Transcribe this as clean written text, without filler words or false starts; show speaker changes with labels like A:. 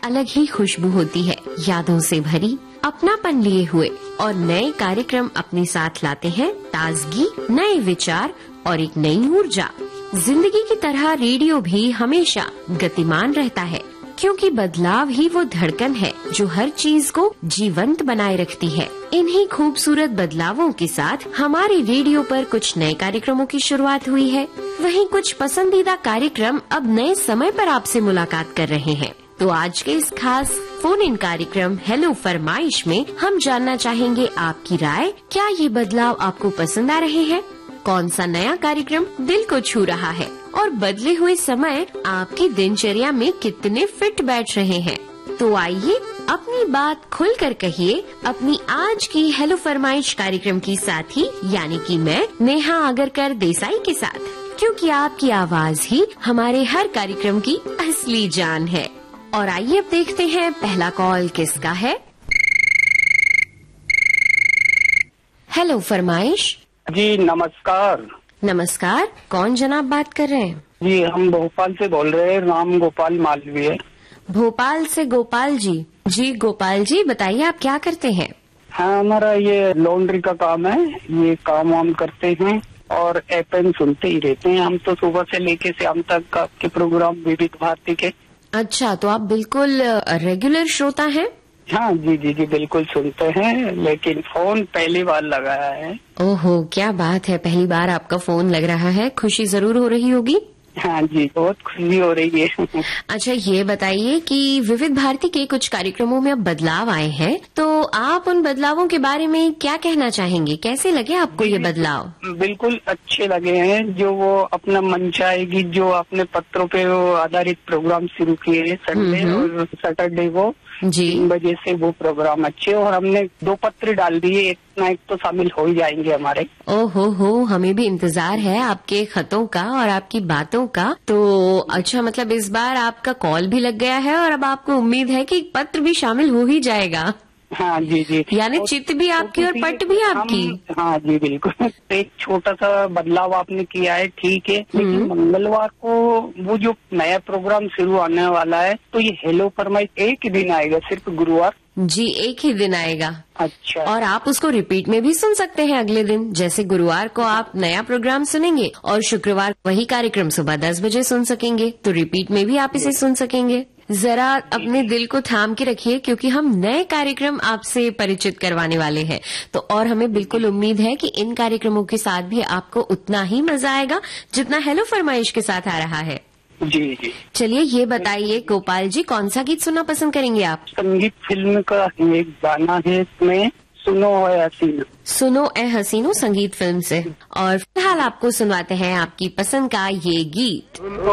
A: अलग ही खुशबू होती है, यादों से भरी, अपनापन लिए हुए और नए कार्यक्रम अपने साथ लाते हैं ताजगी, नए विचार और एक नई ऊर्जा। जिंदगी की तरह रेडियो भी हमेशा गतिमान रहता है, क्योंकि बदलाव ही वो धड़कन है जो हर चीज को जीवंत बनाए रखती है। इन्हीं खूबसूरत बदलावों के साथ हमारे रेडियो पर कुछ नए कार्यक्रमों की शुरुआत हुई है। वहीं कुछ पसंदीदा कार्यक्रम अब नए समय पर आपसे मुलाकात कर रहे हैं। तो आज के इस खास फोन इन कार्यक्रम हेलो फरमाइश में हम जानना चाहेंगे आपकी राय। क्या ये बदलाव आपको पसंद आ रहे हैं? कौन सा नया कार्यक्रम दिल को छू रहा है? और बदले हुए समय आपकी दिनचर्या में कितने फिट बैठ रहे हैं? तो आइए अपनी बात खुलकर कहिए अपनी आज की हेलो फरमाइश कार्यक्रम की साथी यानी कि मैं नेहा आगरकर देसाई के साथ, क्योंकि आपकी आवाज ही हमारे हर कार्यक्रम की असली जान है। और आइए अब देखते हैं पहला कॉल किसका है। हेलो फरमाइश।
B: जी नमस्कार।
A: नमस्कार, कौन जनाब बात कर रहे हैं?
B: जी हम भोपाल से बोल रहे हैं, राम गोपाल मालवीय।
A: भोपाल से गोपाल जी। जी गोपाल जी, बताइए आप क्या करते हैं?
B: हाँ, हमारा ये लॉन्ड्री का काम है, ये काम वाम करते हैं और एफएम सुनते ही रहते हैं हम तो सुबह से लेके शाम तक आपके प्रोग्राम विविध भारती के।
A: अच्छा, तो आप बिल्कुल रेगुलर श्रोता हैं?
B: हाँ जी जी जी बिल्कुल सुनते हैं, लेकिन फोन पहली बार लगाया है।
A: ओहो, क्या बात है, पहली बार आपका फोन लग रहा है, खुशी जरूर हो रही होगी।
B: हाँ जी, बहुत खुशी हो रही है।
A: अच्छा, ये बताइए कि विविध भारती के कुछ कार्यक्रमों में अब बदलाव आए हैं, तो आप उन बदलावों के बारे में क्या कहना चाहेंगे? कैसे लगे आपको ये बदलाव? बिल्कुल
B: अच्छे लगे हैं, जो वो अपना मन चाहेगी, जो अपने पत्रों पे आधारित प्रोग्राम शुरू किए हैं संडे और सैटरडे को
A: जी
B: 3 बजे से वो प्रोग्राम अच्छे, और हमने 2 पत्र डाल दिए, एक ना एक तो शामिल हो ही जाएंगे हमारे।
A: ओहो, हमें भी इंतजार है आपके खतों का और आपकी बातों का। तो अच्छा, मतलब इस बार आपका कॉल भी लग गया है और अब आपको उम्मीद है कि पत्र भी शामिल हो ही जाएगा।
B: हाँ जी जी,
A: यानी चित भी आपकी और पट भी आपकी।
B: हाँ जी बिल्कुल। एक छोटा सा बदलाव आपने किया है, ठीक है, लेकिन मंगलवार को वो जो नया प्रोग्राम शुरू आने वाला है, तो ये हेलो फरमाइश एक ही दिन आएगा, सिर्फ गुरुवार?
A: जी, एक ही दिन आएगा।
B: अच्छा।
A: और आप उसको रिपीट में भी सुन सकते हैं अगले दिन। जैसे गुरुवार को आप नया प्रोग्राम सुनेंगे और शुक्रवार वही कार्यक्रम सुबह 10 बजे सुन सकेंगे, तो रिपीट में भी आप इसे सुन सकेंगे। जरा अपने दिल को थाम के रखिए, क्योंकि हम नए कार्यक्रम आपसे परिचित करवाने वाले हैं। तो और हमें बिल्कुल उम्मीद है कि इन कार्यक्रमों के साथ भी आपको उतना ही मजा आएगा जितना हेलो फरमाइश के साथ आ रहा है।
B: जी जी।
A: चलिए ये बताइए गोपाल जी, कौन सा गीत सुनना पसंद करेंगे आप?
B: संगीत फिल्म का एक गाना है, इसमें सुनो ए हसीनो।
A: सुनो ए हसीनो संगीत फिल्म से। और फिलहाल आपको सुनवाते हैं आपकी पसंद का ये गीत।